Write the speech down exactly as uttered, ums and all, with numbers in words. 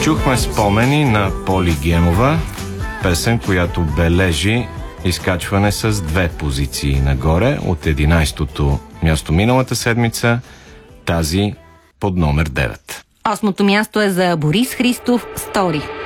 Чухме спомени на Поли Генова, песен, която бележи изкачване с две позиции нагоре от единайсетото място миналата седмица, тази под номер девет. Осмото място е за Борис Христов «Стори».